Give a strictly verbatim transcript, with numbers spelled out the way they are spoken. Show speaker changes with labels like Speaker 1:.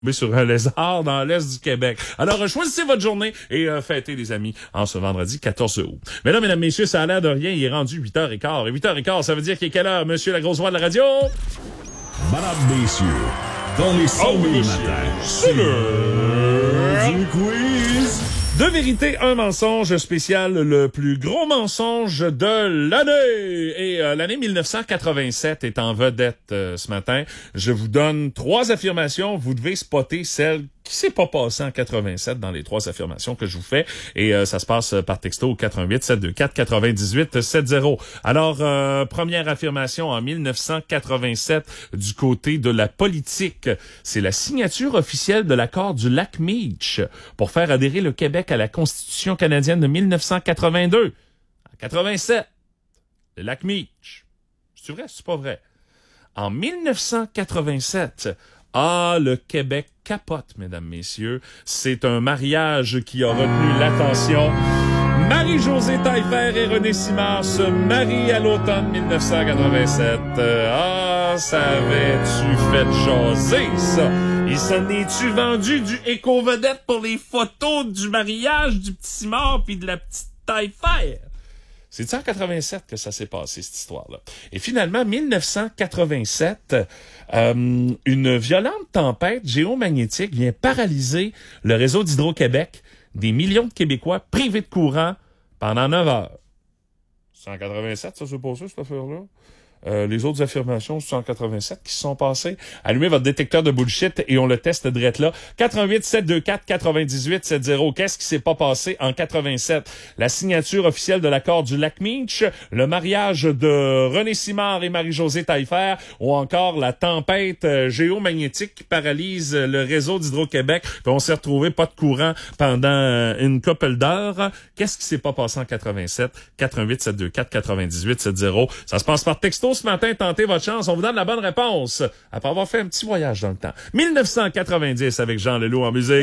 Speaker 1: sur un lézard dans l'est du Québec. Alors, euh, choisissez votre journée et euh, fêtez, les amis, en ce vendredi quatorze août. Mais là, mesdames, messieurs, ça a l'air de rien. Il est rendu huit heures quinze. Et huit heures quinze, ça veut dire qu'il est quelle heure, monsieur la grosse voix de la radio?
Speaker 2: Madame, messieurs, dans les cent mille matins,
Speaker 1: c'est le
Speaker 2: du quiz.
Speaker 1: Deux vérités, un mensonge spécial, le plus gros mensonge de l'année. Et euh, l'année mille neuf cent quatre-vingt-sept est en vedette euh, ce matin. Je vous donne trois affirmations. Vous devez spotter celle qui s'est pas passée en quatre-vingt-sept dans les trois affirmations que je vous fais. Et euh, ça se passe par texto au quatre un huit, sept deux quatre, quatre-vingt-dix-huit soixante. Alors, euh, première affirmation en mille neuf cent quatre-vingt-sept du côté de la politique. C'est la signature officielle de l'accord du lac Meech pour faire adhérer le Québec à la Constitution canadienne de mille neuf cent quatre-vingt-deux. En quatre-vingt-sept, le lac Meech. C'est vrai, c'est pas vrai. En mille neuf cent quatre-vingt-sept, ah, le Québec capote, mesdames, messieurs. C'est un mariage qui a retenu l'attention. Marie-Josée Taillefer et René Simard se marient à l'automne mille neuf cent quatre-vingt-sept. Ah, ça avait-tu fait jaser, ça? Et s'en es-tu vendu du éco-vedette pour les photos du mariage du petit Simard puis de la petite Taillefer? C'est en quatre-vingt-sept que ça s'est passé, cette histoire-là. Et finalement, mille neuf cent quatre-vingt-sept, euh, une violente tempête géomagnétique vient paralyser le réseau d'Hydro-Québec. Des millions de Québécois privés de courant pendant neuf heures. C'est en quatre-vingt-sept, ça s'est passé, cette affaire-là? Euh, les autres affirmations, c'est en quatre-vingt-sept qui se sont passées. Allumez votre détecteur de bullshit et on le teste direct là. quatre un huit, sept deux quatre, quatre-vingt-dix-huit soixante. Qu'est-ce qui s'est pas passé en quatre-vingt-sept? La signature officielle de l'accord du lac Meech, le mariage de René Simard et Marie-Josée Taillefer, ou encore la tempête euh, géomagnétique qui paralyse le réseau d'Hydro-Québec. Puis on s'est retrouvé pas de courant pendant euh, une couple d'heures. Qu'est-ce qui s'est pas passé en quatre-vingt-sept? quatre un huit, sept deux quatre, quatre-vingt-dix-huit soixante. Ça se passe par texto ce matin, tentez votre chance. On vous donne la bonne réponse après avoir fait un petit voyage dans le temps. mille neuf cent quatre-vingt-dix avec Jean Leloup en musique.